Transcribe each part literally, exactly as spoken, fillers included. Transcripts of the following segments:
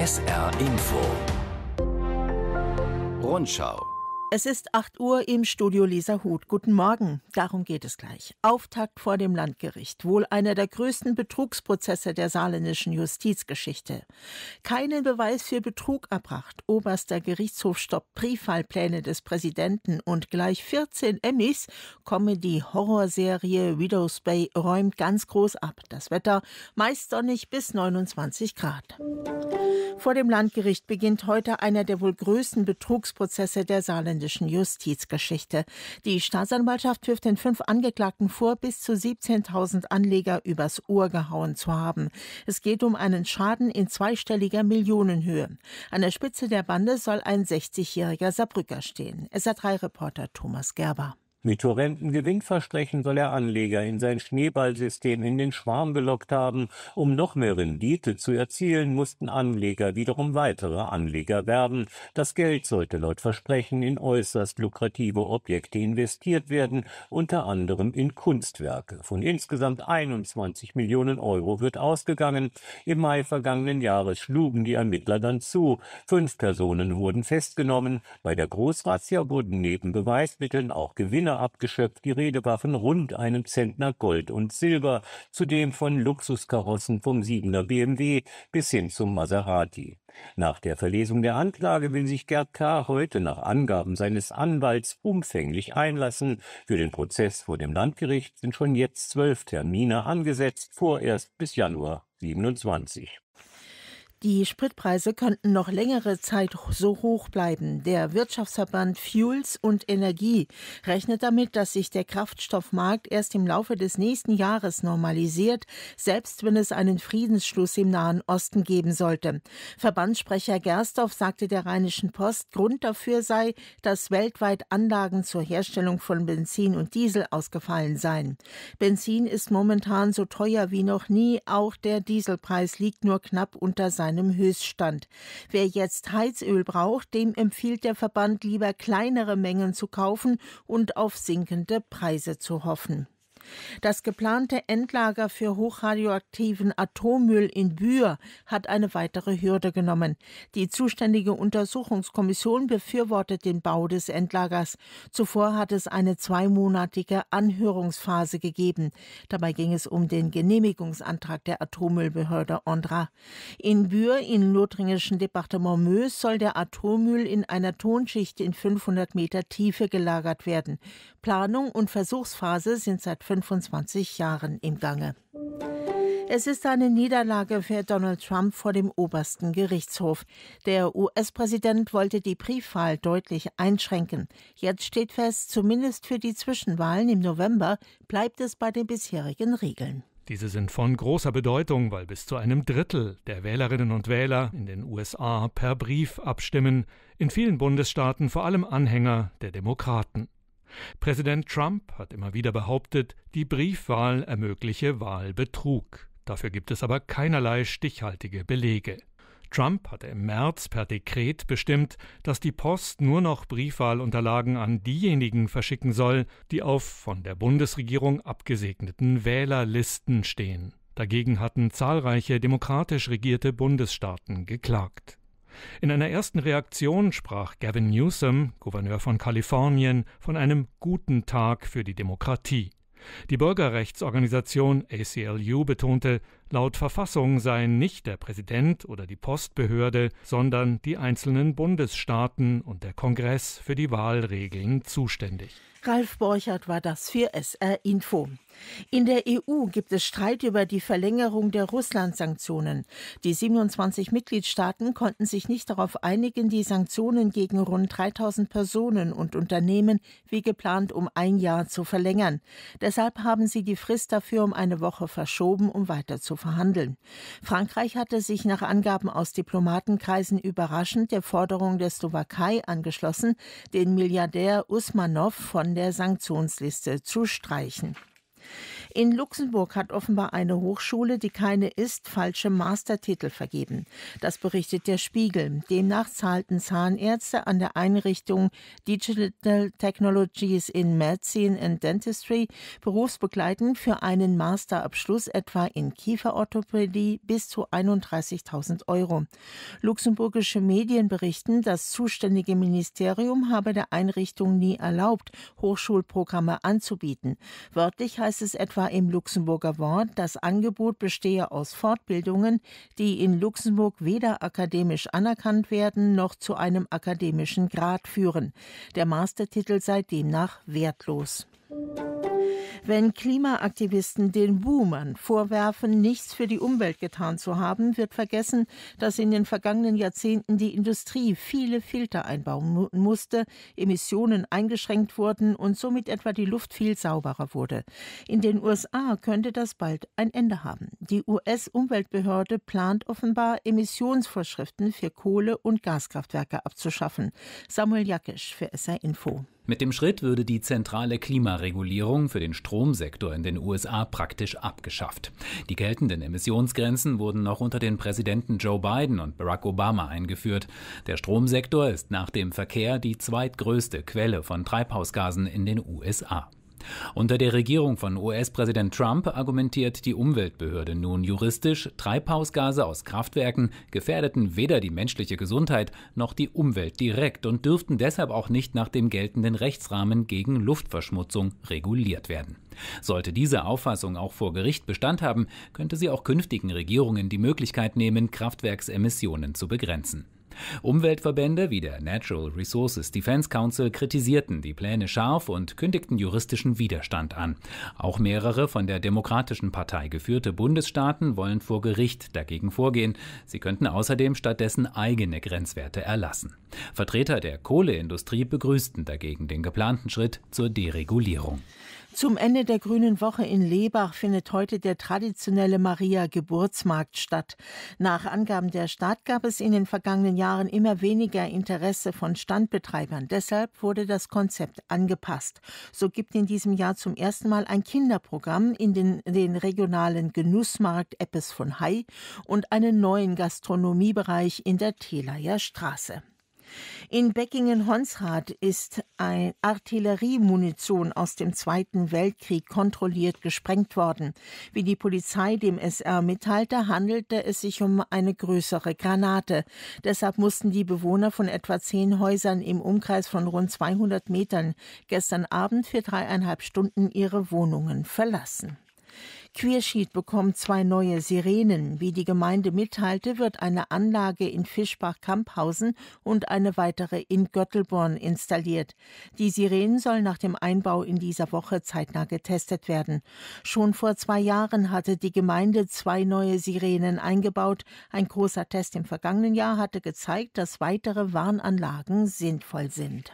S R Info Rundschau. Es ist acht Uhr, im Studio Lisa Huth. Guten Morgen, darum geht es gleich. Auftakt vor dem Landgericht, wohl einer der größten Betrugsprozesse der saarländischen Justizgeschichte. Keinen Beweis für Betrug erbracht. Oberster Gerichtshof stoppt Briefwahlpläne des Präsidenten und gleich vierzehn Emmys. Comedy-Horrorserie Widow's Bay räumt ganz groß ab. Das Wetter meist sonnig bis neunundzwanzig Grad. Vor dem Landgericht beginnt heute einer der wohl größten Betrugsprozesse der saarländischen Justizgeschichte. Die Staatsanwaltschaft wirft den fünf Angeklagten vor, bis zu siebzehntausend Anleger übers Ohr gehauen zu haben. Es geht um einen Schaden in zweistelliger Millionenhöhe. An der Spitze der Bande soll ein sechzigjähriger Saarbrücker stehen. S R drei Reporter Thomas Gerber. Mit horrenden Gewinnversprechen soll er Anleger in sein Schneeballsystem in den Schwarm gelockt haben. Um noch mehr Rendite zu erzielen, mussten Anleger wiederum weitere Anleger werben. Das Geld sollte laut Versprechen in äußerst lukrative Objekte investiert werden, unter anderem in Kunstwerke. Von insgesamt einundzwanzig Millionen Euro wird ausgegangen. Im Mai vergangenen Jahres schlugen die Ermittler dann zu. Fünf Personen wurden festgenommen. Bei der Großrazzia wurden neben Beweismitteln auch Gewinne abgeschöpft. Die Rede war von rund einem Zentner Gold und Silber, zudem von Luxuskarossen vom Siebener B M W bis hin zum Maserati. Nach der Verlesung der Anklage will sich Gerd K. heute nach Angaben seines Anwalts umfänglich einlassen. Für den Prozess vor dem Landgericht sind schon jetzt zwölf Termine angesetzt, vorerst bis Januar siebenundzwanzig. Die Spritpreise könnten noch längere Zeit so hoch bleiben. Der Wirtschaftsverband Fuels und Energie rechnet damit, dass sich der Kraftstoffmarkt erst im Laufe des nächsten Jahres normalisiert, selbst wenn es einen Friedensschluss im Nahen Osten geben sollte. Verbandssprecher Gersdorf sagte der Rheinischen Post, Grund dafür sei, dass weltweit Anlagen zur Herstellung von Benzin und Diesel ausgefallen seien. Benzin ist momentan so teuer wie noch nie, auch der Dieselpreis liegt nur knapp unter seinem Höchststand. Wer jetzt Heizöl braucht, dem empfiehlt der Verband lieber kleinere Mengen zu kaufen und auf sinkende Preise zu hoffen. Das geplante Endlager für hochradioaktiven Atommüll in Bühr hat eine weitere Hürde genommen. Die zuständige Untersuchungskommission befürwortet den Bau des Endlagers. Zuvor hat es eine zweimonatige Anhörungsphase gegeben. Dabei ging es um den Genehmigungsantrag der Atommüllbehörde Ondra. In Bühr im lothringischen Departement Meuse soll der Atommüll in einer Tonschicht in fünfhundert Meter Tiefe gelagert werden. Planung und Versuchsphase sind seit fünfundzwanzig Jahren im Gange. Es ist eine Niederlage für Donald Trump vor dem obersten Gerichtshof. Der U S-Präsident wollte die Briefwahl deutlich einschränken. Jetzt steht fest, zumindest für die Zwischenwahlen im November bleibt es bei den bisherigen Regeln. Diese sind von großer Bedeutung, weil bis zu einem Drittel der Wählerinnen und Wähler in den U S A per Brief abstimmen, in vielen Bundesstaaten vor allem Anhänger der Demokraten. Präsident Trump hat immer wieder behauptet, die Briefwahl ermögliche Wahlbetrug. Dafür gibt es aber keinerlei stichhaltige Belege. Trump hatte im März per Dekret bestimmt, dass die Post nur noch Briefwahlunterlagen an diejenigen verschicken soll, die auf von der Bundesregierung abgesegneten Wählerlisten stehen. Dagegen hatten zahlreiche demokratisch regierte Bundesstaaten geklagt. In einer ersten Reaktion sprach Gavin Newsom, Gouverneur von Kalifornien, von einem guten Tag für die Demokratie. Die Bürgerrechtsorganisation A C L U betonte, laut Verfassung seien nicht der Präsident oder die Postbehörde, sondern die einzelnen Bundesstaaten und der Kongress für die Wahlregeln zuständig. Ralf Borchert war das für S R Info. In der E U gibt es Streit über die Verlängerung der Russland-Sanktionen. Die siebenundzwanzig Mitgliedstaaten konnten sich nicht darauf einigen, die Sanktionen gegen rund dreitausend Personen und Unternehmen wie geplant um ein Jahr zu verlängern. Deshalb haben sie die Frist dafür um eine Woche verschoben, um weiter zu verhandeln. Frankreich hatte sich nach Angaben aus Diplomatenkreisen überraschend der Forderung der Slowakei angeschlossen, den Milliardär Usmanov von der Sanktionsliste zu streichen. In Luxemburg hat offenbar eine Hochschule, die keine ist, falsche Mastertitel vergeben. Das berichtet der Spiegel. Demnach zahlten Zahnärzte an der Einrichtung Digital Technologies in Medicine and Dentistry berufsbegleitend für einen Masterabschluss etwa in Kieferorthopädie bis zu einunddreißigtausend Euro. Luxemburgische Medien berichten, das zuständige Ministerium habe der Einrichtung nie erlaubt, Hochschulprogramme anzubieten. Wörtlich heißt es etwa im Luxemburger Wort, das Angebot bestehe aus Fortbildungen, die in Luxemburg weder akademisch anerkannt werden noch zu einem akademischen Grad führen. Der Mastertitel sei demnach wertlos. Wenn Klimaaktivisten den Boomern vorwerfen, nichts für die Umwelt getan zu haben, wird vergessen, dass in den vergangenen Jahrzehnten die Industrie viele Filter einbauen musste, Emissionen eingeschränkt wurden und somit etwa die Luft viel sauberer wurde. In den U S A könnte das bald ein Ende haben. Die U S-Umweltbehörde plant offenbar, Emissionsvorschriften für Kohle- und Gaskraftwerke abzuschaffen. Samuel Jakisch für S R Info. Mit dem Schritt würde die zentrale Klimaregulierung für den Stromsektor in den U S A praktisch abgeschafft. Die geltenden Emissionsgrenzen wurden noch unter den Präsidenten Joe Biden und Barack Obama eingeführt. Der Stromsektor ist nach dem Verkehr die zweitgrößte Quelle von Treibhausgasen in den U S A. Unter der Regierung von U S-Präsident Trump argumentiert die Umweltbehörde nun juristisch, Treibhausgase aus Kraftwerken gefährdeten weder die menschliche Gesundheit noch die Umwelt direkt und dürften deshalb auch nicht nach dem geltenden Rechtsrahmen gegen Luftverschmutzung reguliert werden. Sollte diese Auffassung auch vor Gericht Bestand haben, könnte sie auch künftigen Regierungen die Möglichkeit nehmen, Kraftwerksemissionen zu begrenzen. Umweltverbände wie der Natural Resources Defense Council kritisierten die Pläne scharf und kündigten juristischen Widerstand an. Auch mehrere von der Demokratischen Partei geführte Bundesstaaten wollen vor Gericht dagegen vorgehen. Sie könnten außerdem stattdessen eigene Grenzwerte erlassen. Vertreter der Kohleindustrie begrüßten dagegen den geplanten Schritt zur Deregulierung. Zum Ende der Grünen Woche in Lebach findet heute der traditionelle Maria-Geburtsmarkt statt. Nach Angaben der Stadt gab es in den vergangenen Jahren immer weniger Interesse von Standbetreibern. Deshalb wurde das Konzept angepasst. So gibt in diesem Jahr zum ersten Mal ein Kinderprogramm in den, den regionalen Genussmarkt Eppes von Hai und einen neuen Gastronomiebereich in der Thelayer Straße. In Beckingen-Honsrath ist eine Artilleriemunition aus dem Zweiten Weltkrieg kontrolliert gesprengt worden. Wie die Polizei dem S R mitteilte, handelte es sich um eine größere Granate. Deshalb mussten die Bewohner von etwa zehn Häusern im Umkreis von rund zweihundert Metern gestern Abend für dreieinhalb Stunden ihre Wohnungen verlassen. Queerschied bekommt zwei neue Sirenen. Wie die Gemeinde mitteilte, wird eine Anlage in Fischbach-Kamphausen und eine weitere in Göttelborn installiert. Die Sirenen sollen nach dem Einbau in dieser Woche zeitnah getestet werden. Schon vor zwei Jahren hatte die Gemeinde zwei neue Sirenen eingebaut. Ein großer Test im vergangenen Jahr hatte gezeigt, dass weitere Warnanlagen sinnvoll sind.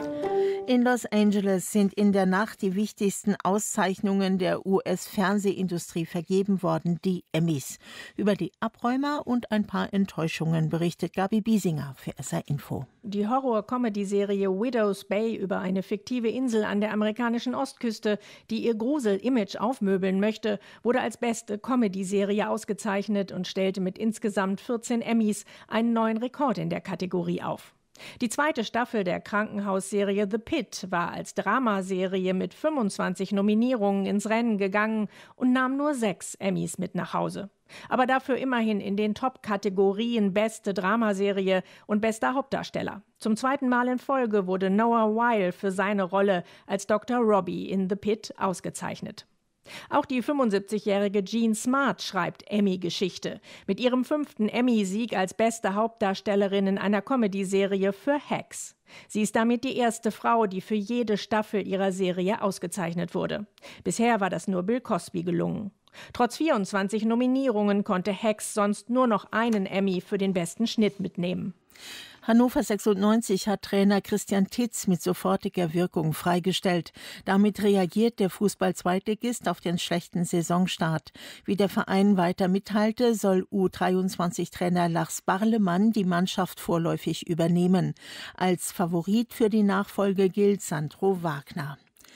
In Los Angeles sind in der Nacht die wichtigsten Auszeichnungen der U S-Fernsehindustrie vergeben worden, die Emmys. Über die Abräumer und ein paar Enttäuschungen berichtet Gabi Biesinger für S R Info. Die Horror-Comedy-Serie Widow's Bay über eine fiktive Insel an der amerikanischen Ostküste, die ihr Grusel-Image aufmöbeln möchte, wurde als beste Comedy-Serie ausgezeichnet und stellte mit insgesamt vierzehn Emmys einen neuen Rekord in der Kategorie auf. Die zweite Staffel der Krankenhausserie The Pit war als Dramaserie mit fünfundzwanzig Nominierungen ins Rennen gegangen und nahm nur sechs Emmys mit nach Hause. Aber dafür immerhin in den Top-Kategorien Beste Dramaserie und Bester Hauptdarsteller. Zum zweiten Mal in Folge wurde Noah Wyle für seine Rolle als Doktor Robbie in The Pit ausgezeichnet. Auch die fünfundsiebzigjährige Jean Smart schreibt Emmy-Geschichte. Mit ihrem fünften Emmy-Sieg als beste Hauptdarstellerin in einer Comedy-Serie für Hacks. Sie ist damit die erste Frau, die für jede Staffel ihrer Serie ausgezeichnet wurde. Bisher war das nur Bill Cosby gelungen. Trotz vierundzwanzig Nominierungen konnte Hacks sonst nur noch einen Emmy für den besten Schnitt mitnehmen. Hannover sechsundneunzig hat Trainer Christian Titz mit sofortiger Wirkung freigestellt. Damit reagiert der Fußball-Zweitligist auf den schlechten Saisonstart. Wie der Verein weiter mitteilte, soll U dreiundzwanzig-Trainer Lars Barlemann die Mannschaft vorläufig übernehmen. Als Favorit für die Nachfolge gilt Sandro Wagner.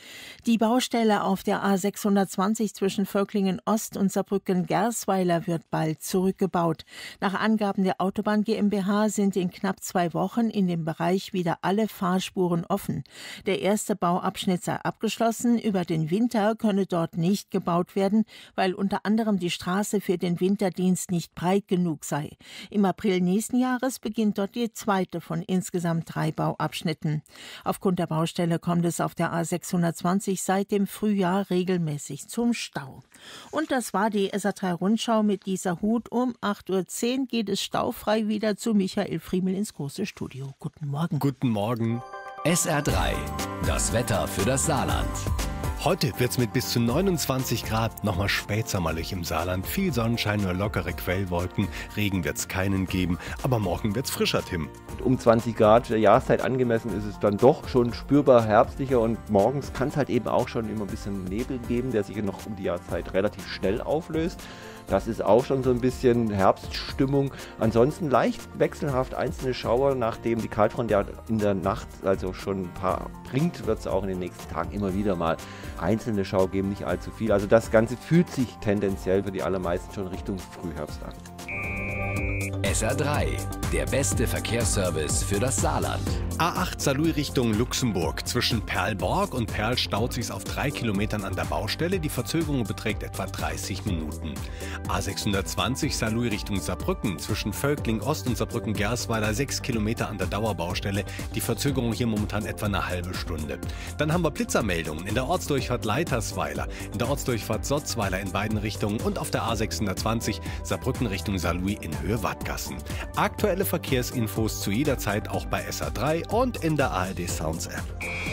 Die Baustelle auf der A sechshundertzwanzig zwischen Völklingen Ost und Saarbrücken-Gersweiler wird bald zurückgebaut. Nach Angaben der Autobahn GmbH sind in knapp zwei Wochen in dem Bereich wieder alle Fahrspuren offen. Der erste Bauabschnitt sei abgeschlossen. Über den Winter könne dort nicht gebaut werden, weil unter anderem die Straße für den Winterdienst nicht breit genug sei. Im April nächsten Jahres beginnt dort die zweite von insgesamt drei Bauabschnitten. Aufgrund der Baustelle kommt es auf der A sechshundertzwanzig seit dem Frühjahr regelmäßig zum Stau. Und das war die S R drei Rundschau mit Lisa Huth. Um acht Uhr zehn geht es staufrei wieder zu Michael Friemel ins große Studio. Guten Morgen. Guten Morgen. S R drei, das Wetter für das Saarland. Heute wird es mit bis zu neunundzwanzig Grad nochmal spätsommerlich im Saarland. Viel Sonnenschein, nur lockere Quellwolken. Regen wird es keinen geben, aber morgen wird es frischer, Tim. Um zwanzig Grad der Jahreszeit angemessen ist es dann doch schon spürbar herbstlicher und morgens kann es halt eben auch schon immer ein bisschen Nebel geben, der sich noch um die Jahreszeit relativ schnell auflöst. Das ist auch schon so ein bisschen Herbststimmung. Ansonsten leicht wechselhaft einzelne Schauer, nachdem die Kaltfront ja in der Nacht also schon ein paar bringt, wird es auch in den nächsten Tagen immer wieder mal einzelne Schauer geben, nicht allzu viel. Also das Ganze fühlt sich tendenziell für die allermeisten schon Richtung Frühherbst an. S R drei, der beste Verkehrsservice für das Saarland. A acht Saarlouis Richtung Luxemburg. Zwischen Perlborg und Perl staut sich's auf drei Kilometern an der Baustelle. Die Verzögerung beträgt etwa dreißig Minuten. A sechshundertzwanzig Saarlouis Richtung Saarbrücken. Zwischen Völkling Ost und Saarbrücken-Gersweiler sechs Kilometer an der Dauerbaustelle. Die Verzögerung hier momentan etwa eine halbe Stunde. Dann haben wir Blitzermeldungen in der Ortsdurchfahrt Leitersweiler, in der Ortsdurchfahrt Sotzweiler in beiden Richtungen und auf der A sechshundertzwanzig Saarbrücken Richtung Saarlouis in Höhe Wattgassen. Aktuelle Verkehrsinfos zu jeder Zeit auch bei S R drei und in der A R D Sounds App.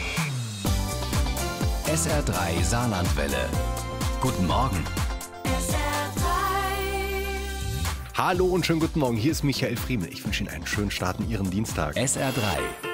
S R drei Saarlandwelle. Guten Morgen. S R drei. Hallo und schönen guten Morgen, hier ist Michael Friemel. Ich wünsche Ihnen einen schönen Start in Ihren Dienstag. S R drei.